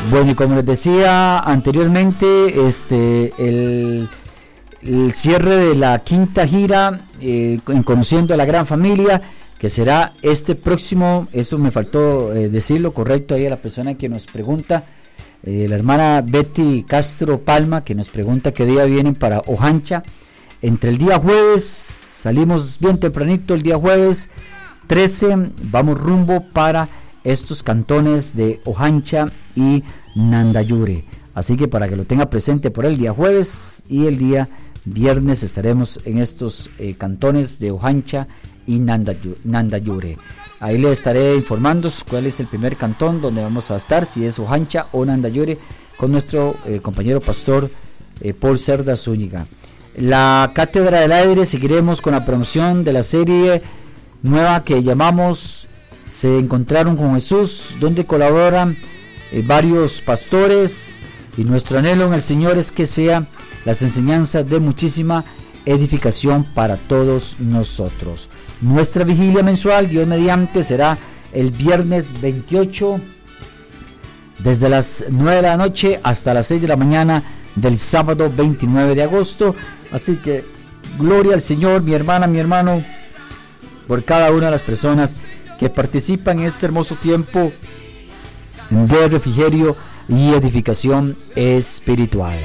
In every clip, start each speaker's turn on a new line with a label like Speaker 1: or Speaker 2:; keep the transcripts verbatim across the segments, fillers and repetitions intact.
Speaker 1: Bueno, y como les decía anteriormente, este el, el cierre de la quinta gira eh, en Conociendo a la Gran Familia, que será este próximo, eso me faltó eh, decirlo correcto ahí a la persona que nos pregunta, eh, la hermana Betty Castro Palma, que nos pregunta qué día vienen para Ojancha. Entre el día jueves, salimos bien tempranito el día jueves trece, vamos rumbo para estos cantones de Ojancha y Nandayure, así que para que lo tenga presente por el día jueves y el día viernes estaremos en estos eh, cantones de Ojancha y Nandayure. Ahí le estaré informando cuál es el primer cantón donde vamos a estar, si es Ojancha o Nandayure, con nuestro eh, compañero pastor eh, Paul Cerda Zúñiga. La Cátedra del Aire, seguiremos con la promoción de la serie nueva que llamamos Se Encontraron con Jesús, donde colaboran eh, varios pastores, y nuestro anhelo en el Señor es que sea las enseñanzas de muchísima edificación para todos nosotros. Nuestra vigilia mensual, Dios mediante, será el viernes veintiocho, desde las nueve de la noche hasta las seis de la mañana del sábado veintinueve de agosto. Así que gloria al Señor, mi hermana, mi hermano, por cada una de las personas que participan en este hermoso tiempo de refrigerio y edificación espiritual.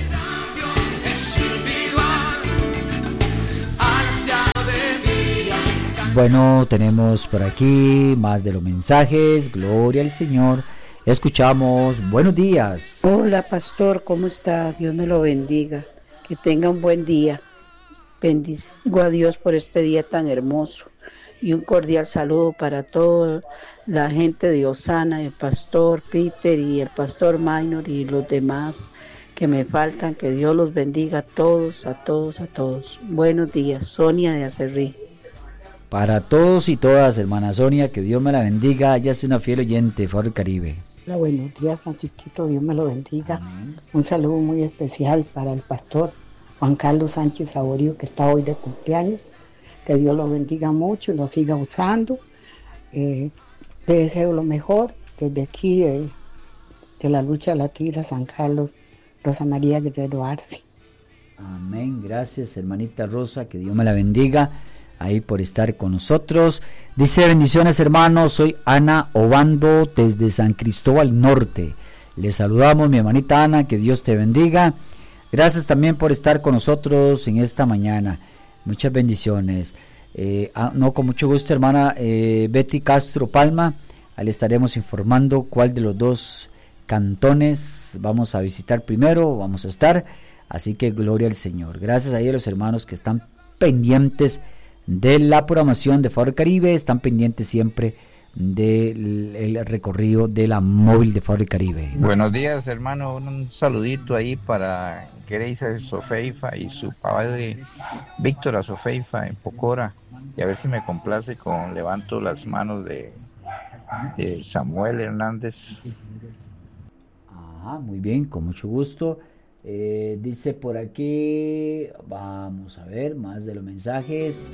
Speaker 1: Bueno, tenemos por aquí más de los mensajes. Gloria al Señor. Escuchamos. Buenos días.
Speaker 2: Hola, pastor, ¿cómo está? Dios me lo bendiga. Que tenga un buen día. Bendigo a Dios por este día tan hermoso. Y un cordial saludo para toda la gente de Osana, el pastor Peter y el pastor Minor y los demás que me faltan. Que Dios los bendiga a todos, a todos, a todos. Buenos días. Sonia de Acerrí.
Speaker 1: Para todos y todas, hermana Sonia, que Dios me la bendiga. Ella es una fiel oyente de Faro Caribe.
Speaker 3: Hola, buenos días, Francisquito. Dios me lo bendiga.
Speaker 1: Amén.
Speaker 3: Un saludo muy especial para el pastor Juan Carlos Sánchez Saborío, que está hoy de cumpleaños. Que Dios lo bendiga mucho y lo siga usando. Eh, le deseo lo mejor desde aquí de, de la lucha latina San Carlos, Rosa María Guerrero Arce.
Speaker 1: Amén. Gracias, hermanita Rosa, que Dios me la bendiga ahí por estar con nosotros. Dice: bendiciones, hermanos, soy Ana Obando desde San Cristóbal Norte. Les saludamos, mi hermanita Ana, que Dios te bendiga. Gracias también por estar con nosotros en esta mañana. Muchas bendiciones. Eh, ah, no, con mucho gusto, hermana eh, Betty Castro Palma. Ahí le estaremos informando cuál de los dos cantones vamos a visitar primero, vamos a estar. Así que gloria al Señor. Gracias ahí a los hermanos que están pendientes de la programación de Faro Caribe, están pendientes siempre del el recorrido de la móvil de Faro Caribe.
Speaker 4: Buenos días, hermano, un saludito ahí para Grace Sofeifa y su padre Víctor Azofeifa en Pocora, y a ver si me complace con Levanto las Manos de, de Samuel Hernández.
Speaker 1: Ah, muy bien, con mucho gusto. Eh, dice por aquí, vamos a ver más de los mensajes.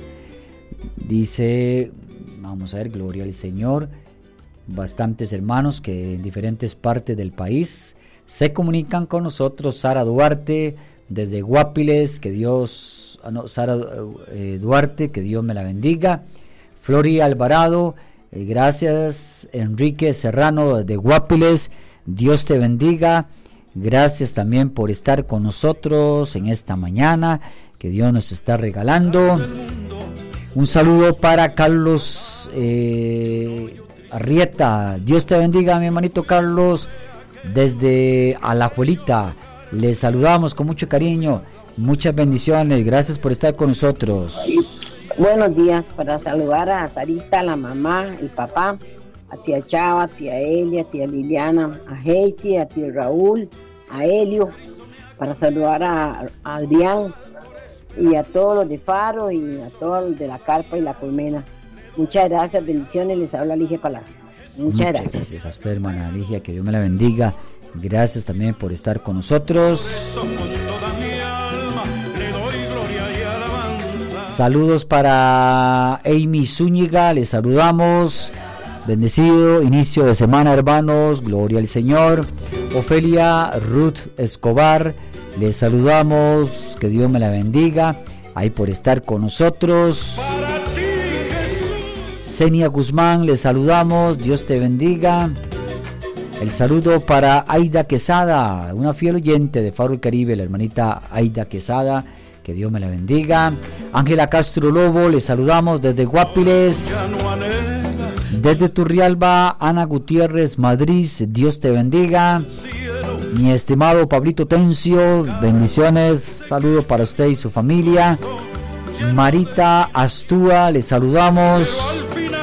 Speaker 1: Dice, vamos a ver, gloria al Señor. Bastantes hermanos que en diferentes partes del país se comunican con nosotros. Sara Duarte desde Guapiles, que Dios, ah, no, Sara eh, Duarte, que Dios me la bendiga. Flori Alvarado, eh, gracias. Enrique Serrano de Guapiles, Dios te bendiga. Gracias también por estar con nosotros en esta mañana que Dios nos está regalando. Un saludo para Carlos eh, Arrieta. Dios te bendiga, mi hermanito Carlos, desde Alajuelita. Les saludamos con mucho cariño. Muchas bendiciones. Gracias por estar con nosotros.
Speaker 5: Buenos días, para saludar a Sarita, la mamá, el papá, a tía Chava, a tía Elia, a tía Liliana, a Heisy, a tío Raúl, a Helio, para saludar a, a Adrián y a todos los de Faro y a todos los de la Carpa y la Colmena. Muchas gracias, bendiciones, les habla Ligia Palacios. Muchas, Muchas gracias.
Speaker 1: Gracias a usted, hermana Ligia, que Dios me la bendiga. Gracias también por estar con nosotros. Saludos para Amy Zúñiga, les saludamos. Bendecido inicio de semana, hermanos, gloria al Señor. Ofelia Ruth Escobar, les saludamos, que Dios me la bendiga, ahí por estar con nosotros. Senia Guzmán, les saludamos, Dios te bendiga. El saludo para Aida Quesada, una fiel oyente de Faro del Caribe, la hermanita Aida Quesada, que Dios me la bendiga. Ángela Castro Lobo, les saludamos desde Guapiles. Desde Turrialba, Ana Gutiérrez Madrid, Dios te bendiga. Mi estimado Pablito Tencio, bendiciones, saludo para usted y su familia. Marita Astúa, les saludamos.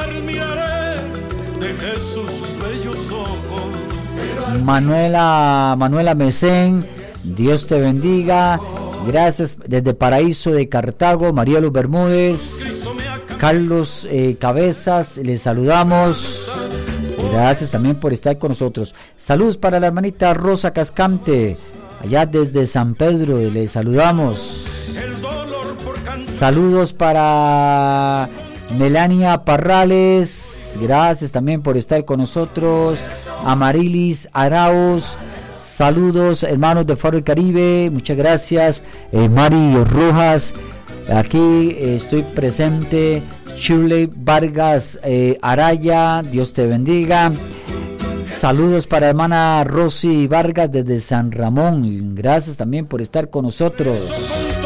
Speaker 1: Manuela, Manuela Mesén, Dios te bendiga. Gracias desde Paraíso de Cartago, María Luz Bermúdez. Carlos eh, Cabezas, les saludamos. Gracias también por estar con nosotros. Saludos para la hermanita Rosa Cascante, allá desde San Pedro, les saludamos. Saludos para Melania Parrales, gracias también por estar con nosotros. Amarilis Arauz, saludos hermanos de Faro del Caribe, muchas gracias. eh, Mari Rojas, aquí eh, estoy presente. Shirley Vargas eh, Araya, Dios te bendiga. Saludos para hermana Rosy Vargas desde San Ramón, gracias también por estar con nosotros.